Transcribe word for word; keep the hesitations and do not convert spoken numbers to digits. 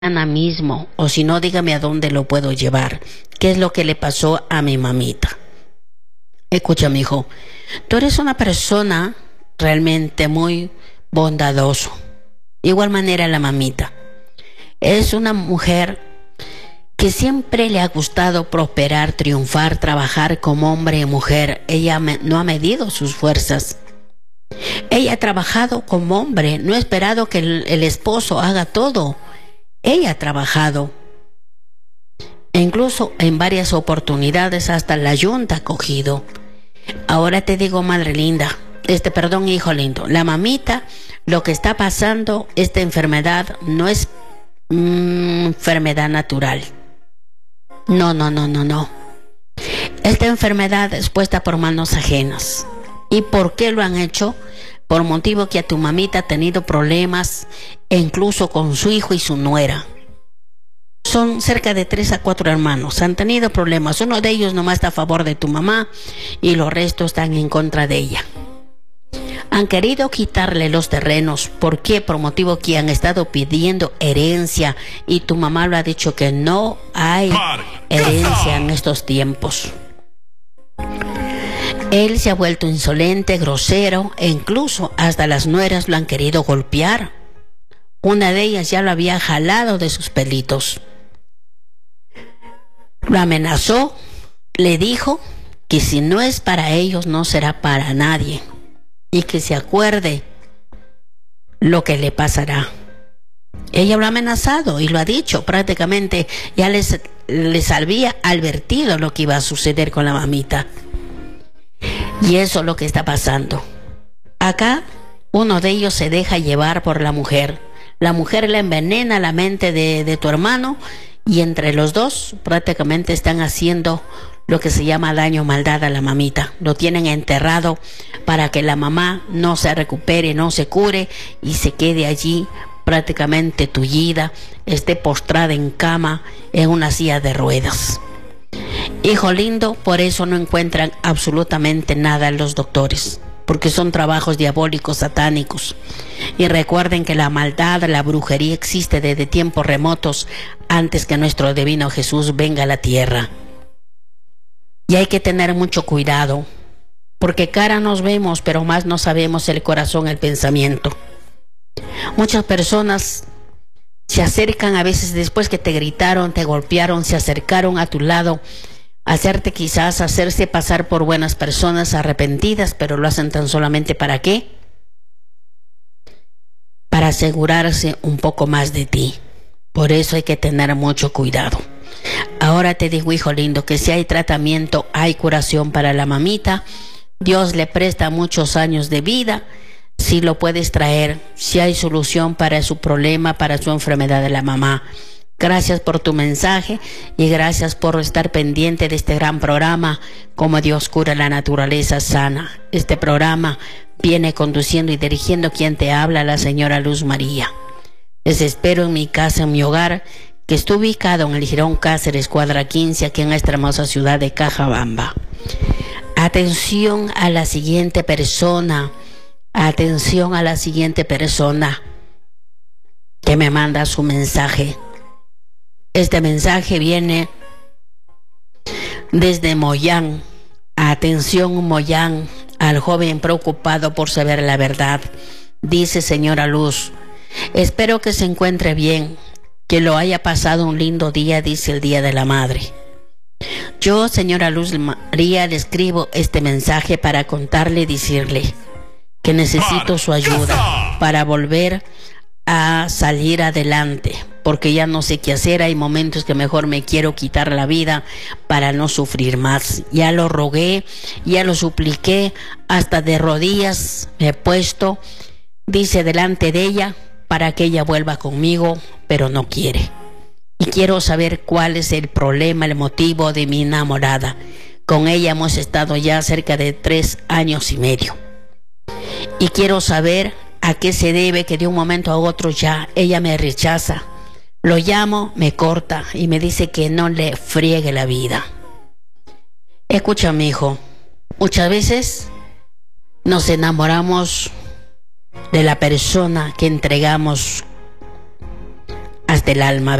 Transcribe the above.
mañana mismo, o si no, dígame a dónde lo puedo llevar. ¿Qué es lo que le pasó a mi mamita? Escucha, mi hijo, tú eres una persona realmente muy bondadoso. Igual manera la mamita. Es una mujer que siempre le ha gustado prosperar, triunfar, trabajar como hombre y mujer. Ella me, no ha medido sus fuerzas. Ella ha trabajado como hombre, no ha esperado que el, el esposo haga todo. Ella ha trabajado. E incluso en varias oportunidades hasta la yunta ha cogido. Ahora te digo, madre linda, este perdón, hijo lindo, la mamita, lo que está pasando, esta enfermedad no es mmm, enfermedad natural. No, no, no, no, no. Esta enfermedad es puesta por manos ajenas. ¿Y por qué lo han hecho? Por motivo que a tu mamita ha tenido problemas, e incluso con su hijo y su nuera. Son cerca de tres a cuatro hermanos. Han tenido problemas. Uno de ellos nomás está a favor de tu mamá y los restos están en contra de ella. Han querido quitarle los terrenos. ¿Por qué? Por motivo que han estado pidiendo herencia y tu mamá lo ha dicho que no hay herencia en estos tiempos. Él se ha vuelto insolente, grosero e incluso hasta las nueras lo han querido golpear. Una de ellas ya lo había jalado de sus pelitos. Lo amenazó, le dijo que si no es para ellos no será para nadie y que se acuerde lo que le pasará. Ella lo ha amenazado y lo ha dicho, prácticamente ya les, les había advertido lo que iba a suceder con la mamita. Y eso es lo que está pasando. Acá uno de ellos se deja llevar por la mujer. La mujer le envenena la mente de, de tu hermano y entre los dos prácticamente están haciendo lo que se llama daño, maldad a la mamita. Lo tienen enterrado para que la mamá no se recupere, no se cure y se quede allí prácticamente tullida, esté postrada en cama en una silla de ruedas. Hijo lindo, por eso no encuentran absolutamente nada en los doctores, porque son trabajos diabólicos, satánicos. Y recuerden que la maldad, la brujería existe desde tiempos remotos, antes que nuestro divino Jesús venga a la tierra. Y hay que tener mucho cuidado, porque cara nos vemos, pero más no sabemos el corazón, el pensamiento. Muchas personas se acercan a veces después que te gritaron, te golpearon, se acercaron a tu lado, hacerte quizás hacerse pasar por buenas personas arrepentidas, pero lo hacen tan solamente ¿para qué? Para asegurarse un poco más de ti. Por eso hay que tener mucho cuidado. Ahora te digo, hijo lindo, que si hay tratamiento, hay curación para la mamita. Dios le presta muchos años de vida. Si lo puedes traer, si hay solución para su problema, para su enfermedad de la mamá. Gracias por tu mensaje y gracias por estar pendiente de este gran programa, Como Dios Cura la Naturaleza Sana. Este programa viene conduciendo y dirigiendo quien te habla, la señora Luz María. Les espero en mi casa, en mi hogar, que está ubicado en el Girón Cáceres, cuadra quince, aquí en esta hermosa ciudad de Cajabamba. Atención a la siguiente persona, atención a la siguiente persona que me manda su mensaje. Este mensaje viene desde Moyán. Atención, Moyán, al joven preocupado por saber la verdad. Dice: señora Luz, espero que se encuentre bien, que lo haya pasado un lindo día, dice el Día de la Madre. Yo, señora Luz María, le escribo este mensaje para contarle y decirle que necesito su ayuda para volver a salir adelante, porque ya no sé qué hacer. Hay momentos que mejor me quiero quitar la vida para no sufrir más. Ya lo rogué, ya lo supliqué, hasta de rodillas me he puesto, dice, delante de ella, para que ella vuelva conmigo, pero no quiere. Y quiero saber cuál es el problema, el motivo de mi enamorada. Con ella hemos estado ya cerca de tres años y medio. Y quiero saber a qué se debe que de un momento a otro ya ella me rechaza. Lo llamo, me corta y me dice que no le friegue la vida. Escucha, mi hijo, muchas veces nos enamoramos de la persona que entregamos hasta el alma.